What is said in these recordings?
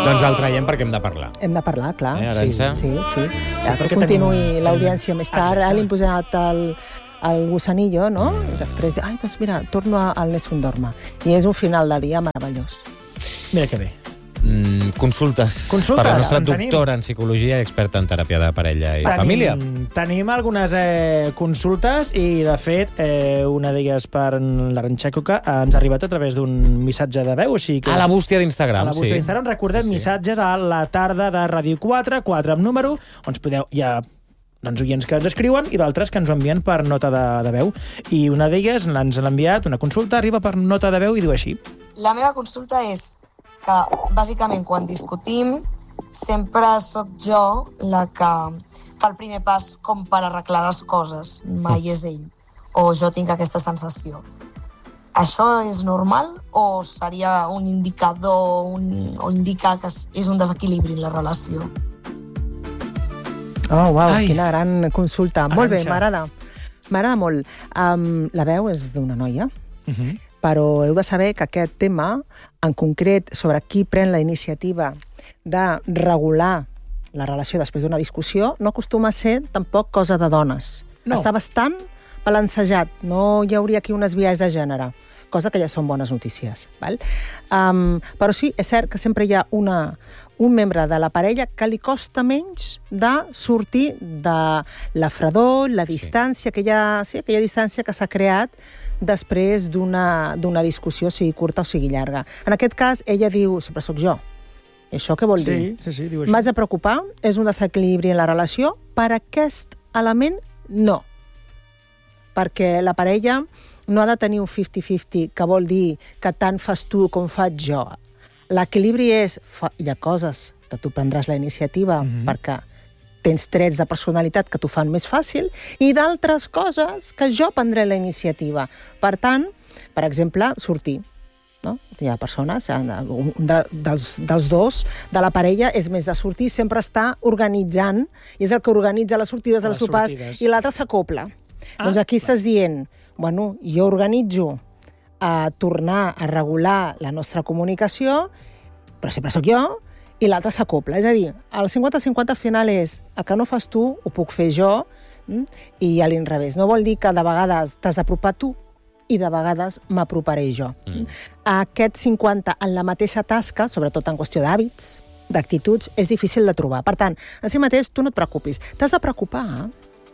Doncs el traiem perquè hem de parlar. Hem de parlar, clar. Arança? Sí. Que perquè continuï l'audiència més tard. Exacte. Li hem posat el gusanillo, no? I després, doncs mira, torno al Nessun Dorma. I és un final de dia meravellós. Mira que bé. Consultes per la nostra doctora en psicologia i experta en teràpia de parella i família. Tenim algunes consultes i, de fet, una d'elles per l'Arantxa Coca ens ha arribat a través d'un missatge de veu. Així que... A la bústia d'Instagram, A la bústia d'Instagram, recordem, missatges a la tarda de Ràdio 4, 4 amb número, on podeu... Hi ha oients que ens escriuen i d'altres que ens ho envien per nota de veu. I una d'elles ens l'ha enviat, una consulta, arriba per nota de veu i diu així. La meva consulta és que, bàsicament, quan discutim, sempre sóc jo la que fa el primer pas com per arreglar les coses. Mai és ell. O jo tinc aquesta sensació. Això és normal o seria un indicador o indicar que és un desequilibri en la relació? Oh, uau, quina gran consulta. Molt bé, m'agrada. M'agrada molt. La veu és d'una noia, però heu de saber que aquest tema, en concret, sobre qui pren la iniciativa de regular la relació després d'una discussió, no acostuma a ser tampoc cosa de dones. No. Està bastant balancejat. No hi hauria aquí unes biais de gènere, cosa que ja són bones notícies. Val? Però sí, és cert que sempre hi ha un membre de la parella que li costa menys de sortir de la fredor, la distància, aquella distància que s'ha creat després d'una discussió, sigui curta o sigui llarga. En aquest cas, ella diu, sempre sóc jo. Això què vol dir? Sí, diu això. M'haig de preocupar, és un desequilibri en la relació, per aquest element no. Perquè la parella no ha de tenir un 50-50, que vol dir que tant fas tu com faig jo. L'equilibri és, hi ha coses que tu prendràs la iniciativa perquè tens trets de personalitat que t'ho fan més fàcil i d'altres coses que jo prendré la iniciativa. Per tant, per exemple, sortir. No? Hi ha persones, un dels dos, de la parella, és més de sortir, sempre està organitzant, i és el que organitza les sortides dels sopars, i l'altre s'acopla. Doncs aquí estàs dient, bueno, jo organitzo a tornar a regular la nostra comunicació, però sempre sóc jo, i l'altre s'acopla. És a dir, el 50-50 final és el que no fas tu, ho puc fer jo, i a l'inrevés. No vol dir que de vegades t'has d'apropar tu i de vegades m'aproparé jo. Aquest 50 en la mateixa tasca, sobretot en qüestió d'hàbits, d'actituds, és difícil de trobar. Per tant, en si mateix, tu no et preocupis. T'has de preocupar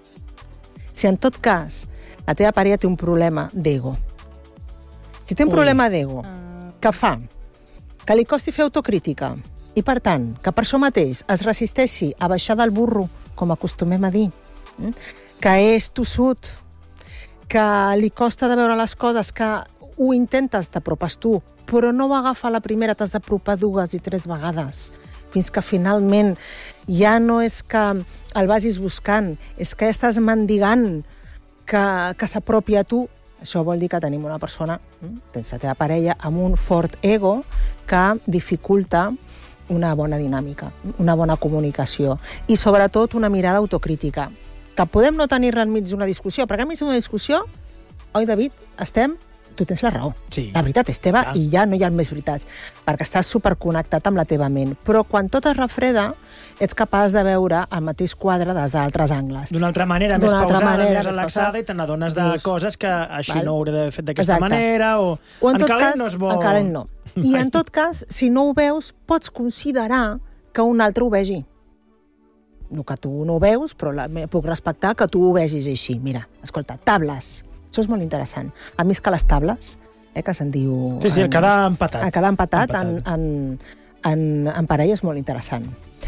si en tot cas la teva parella té un problema d'ego. Si té un problema d'ego, que fa que li costi fer autocrítica, i, per tant, que per això mateix es resisteixi a baixar del burro, com acostumem a dir, que és tossut, que li costa de veure les coses, que ho intentes, t'apropes tu, però no ho agafa a la primera, t'has d'apropar 2 i 3 vegades, fins que finalment ja no és que el vagis buscant, és que ja estàs mendigant que s'apropi a tu. Això vol dir que tenim una persona, tens la teva parella, amb un fort ego que dificulta una bona dinàmica, una bona comunicació i, sobretot, una mirada autocrítica. Que podem no tenir enmig d'una discussió, perquè enmig d'una discussió, oi, David, tu tens la raó. Sí. La veritat és teva i ja no hi ha més veritats, perquè estàs superconnectat amb la teva ment. Però quan tot es refreda, ets capaç de veure el mateix quadre des d'altres angles. D'una altra manera, més pausada, més relaxada, i te n'adones de coses que així no ho hauré de fer d'aquesta manera, o en calent no és bo. En calent no. I en tot cas, si no ho veus, pots considerar que un altre ho vegi. No que tu no ho veus, però puc respectar que tu ho vegis així. Mira, escolta, tables. Això és molt interessant. A mi és que les tables, que se'n diu... Sí, el quedar empatat. El quedar empatat en parella és molt interessant.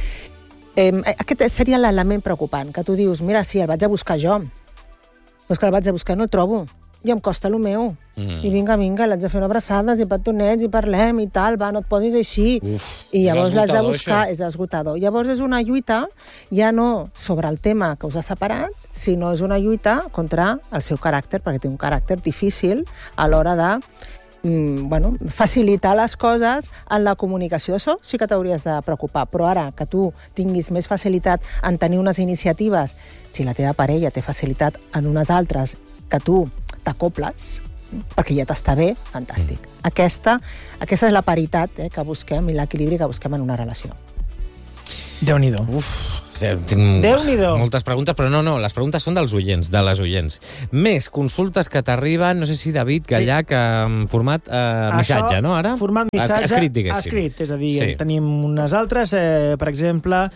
Aquest seria l'element preocupant, que tu dius, mira, sí, el vaig a buscar jo, però és que el vaig a buscar i no el trobo. I em costa el meu. I vinga, l'haig de fer una abraçada, i petonets, i parlem, i tal, va, no et posis així. I llavors l'has de buscar, és esgotador. Llavors és una lluita, ja no sobre el tema que us ha separat, sinó és una lluita contra el seu caràcter, perquè té un caràcter difícil a l'hora de facilitar les coses en la comunicació. Això sí que t'hauries de preocupar, però ara que tu tinguis més facilitat en tenir unes iniciatives, si la teva parella té facilitat en unes altres, que tu t'acoples, perquè ja t'està bé, fantàstic. Aquesta és la paritat que busquem i l'equilibri que busquem en una relació. Déu-n'hi-do. Tinc moltes preguntes, però no, les preguntes són dels oients, de les oients. Més consultes que t'arriben, no sé si David Gallac, en format missatge, no, ara? Format missatge, escrit, diguéssim. Escrit, és a dir, tenim unes altres, per exemple,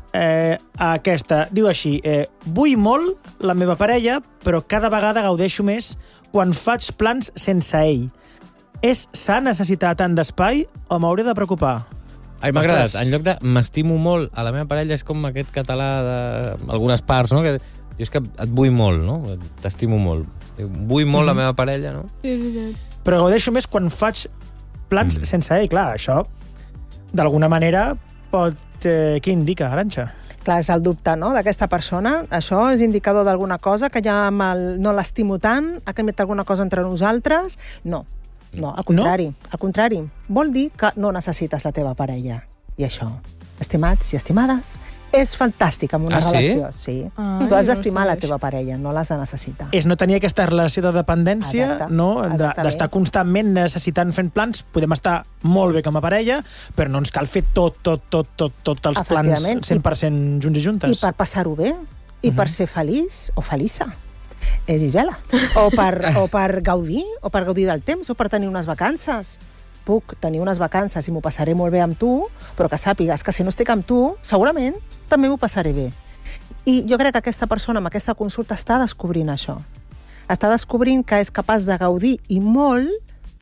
aquesta, diu així, vull molt la meva parella, però cada vegada gaudeixo més quan faig plans sense ell. És sa necessitar tant d'espai o m'hauré de preocupar? Ai, m'ha agradat. En lloc de m'estimo molt a la meva parella, és com aquest català d'algunes parts, no? Que jo és que et vull molt, no? T'estimo molt. Vull molt la meva parella, no? Però gaudeixo més quan faig plans sense ell. Clar, això, d'alguna manera, pot... què indica, Arantxa? Clar, és el dubte, no?, d'aquesta persona. Això és indicador d'alguna cosa, que ja no l'estimo tant, ha canviat alguna cosa entre nosaltres. No, al contrari. No? Al contrari. Vol dir que no necessites la teva parella. I això, estimats i estimades, és fantàstic en una relació. Sí? Tu has d'estimar la teva parella, no l'has de necessitar. És no tenir aquesta relació de dependència, no? D'estar constantment necessitant fent plans. Podem estar molt bé com a parella, però no ens cal fer tots els plans 100% junts i juntes. I per passar-ho bé, i per ser feliç o feliça. Gisela. O per gaudir del temps, o per tenir unes vacances. Puc tenir unes vacances i m'ho passaré molt bé amb tu, però que sàpigues que si no estic amb tu, segurament també m'ho passaré bé. I jo crec que aquesta persona amb aquesta consulta està descobrint això. Està descobrint que és capaç de gaudir i molt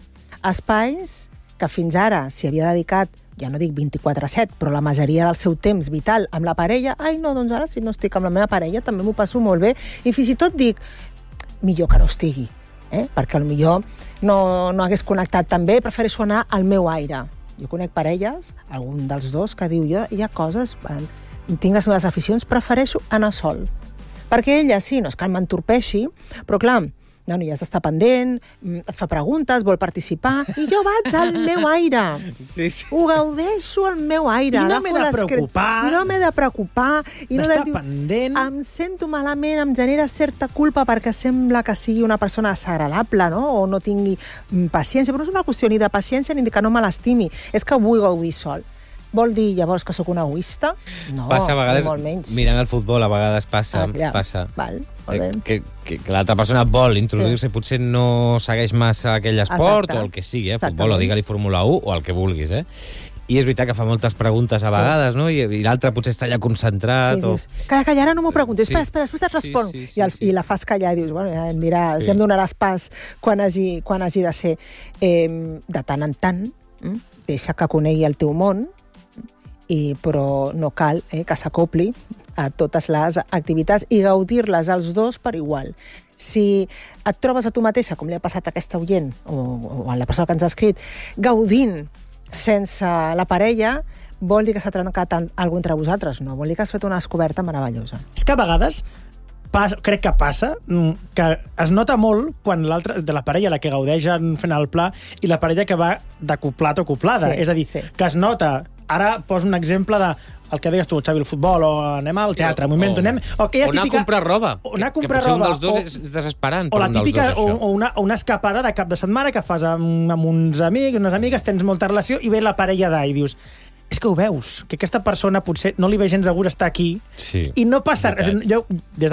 espais que fins ara s'hi havia dedicat, ja no dic 24/7, però la majoria del seu temps vital amb la parella. Ai, no, doncs ara si no estic amb la meva parella també m'ho passo molt bé. I fins i tot dic, millor que no estigui, perquè potser no hagués connectat tan bé, prefereixo anar al meu aire. Jo conec parelles, algun dels dos, que diu, hi ha coses, tinc les meves aficions, prefereixo anar sol. Perquè ella, sí, no és que m'entorpeixi, però clar, ja has d'estar pendent, et fa preguntes, vol participar, i jo vaig al meu aire. Ho gaudeixo al meu aire. I no m'he de preocupar. I no m'he de preocupar. D'estar pendent. Em sento malament, em genera certa culpa perquè sembla que sigui una persona desagradable, no? O no tingui paciència. Però no és una qüestió ni de paciència ni de que no me l'estimi. És que vull gaudir sol. Vol dir llavors que sóc un egoista? No, passa a vegades, molt menys. Mirant el futbol, a vegades passa. Val, molt bé. Que l'altra persona vol introduir-se i potser no segueix massa aquell esport, o el que sigui, futbol, o digue-li Fórmula 1, o el que vulguis, I és veritat que fa moltes preguntes a vegades, no? I l'altre potser està allà concentrat. Calla, ara no m'ho preguntis. Espera, després et responc. I la fas callar i dius, ja em diràs, ja em donaràs pas quan hagi de ser. De tant en tant, deixa que conegui el teu món, però no cal que s'acopli a totes les activitats i gaudir-les els dos per igual. Si et trobes a tu mateixa, com li ha passat a aquesta oient, o a la persona que ens ha escrit, gaudint sense la parella, vol dir que s'ha trencat alguna cosa entre vosaltres? No, vol dir que has fet una descoberta meravellosa. És que a vegades crec que passa que es nota molt quan l'altra, de la parella la que gaudeix fent el pla i la parella que va d'acoplat o acoplada. És a dir, que es nota. Ara poso un exemple de el que deies tu, Xavi, el futbol, o anem al teatre, o anar a comprar roba. O anar a comprar roba. Un dels dos és desesperant. O la típica, o una escapada de cap de setmana que fas amb uns amics, unes amigues, tens molta relació, i ve la parella d'ahir, i dius, és que ho veus, que aquesta persona potser no li ve gens de gust estar aquí, i no passa res. Jo, des de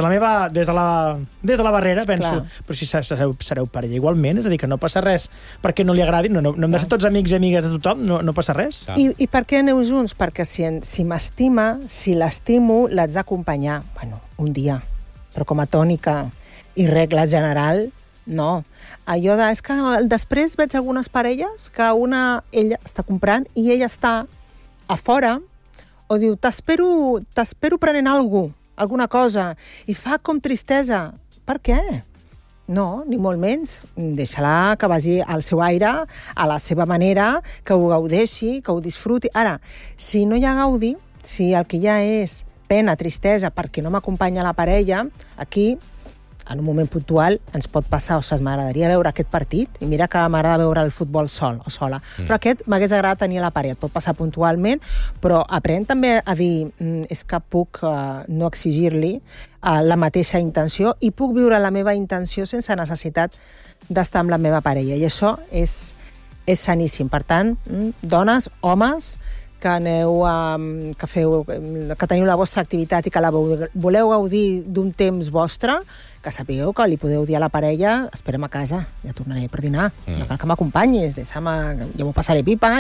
la barrera, penso, però si sereu parella igualment, és a dir, que no passa res perquè no li agradi, no hem de ser tots amics i amigues de tothom, no passa res. I per què aneu junts? Perquè si m'estima, si l'estimo, l'haig d'acompanyar, un dia, però com a tònica i regla general, no. Allò és que després veig algunes parelles que ella està comprant i ella està a fora, o diu, t'espero prenent alguna cosa, i fa com tristesa. Per què? No, ni molt menys. Deixa-la que vagi al seu aire, a la seva manera, que ho gaudeixi, que ho disfruti. Ara, si no hi ha gaudi, si el que hi ha és pena, tristesa, perquè no m'acompanya la parella, aquí, en un moment puntual, ens pot passar, m'agradaria veure aquest partit, i mira que m'agrada veure el futbol sol o sola, però aquest m'hagués agradat tenir a la parella, et pot passar puntualment, però aprèn també a dir, és que puc no exigir-li la mateixa intenció, i puc viure la meva intenció sense necessitat d'estar amb la meva parella. I això és saníssim. Per tant, dones, homes, que teniu la vostra activitat i que la voleu gaudir d'un temps vostre, que sapigueu que li podeu dir a la parella esperem a casa, ja tornaré per dinar, no cal que m'acompanyis, jo m'ho passaré pipa,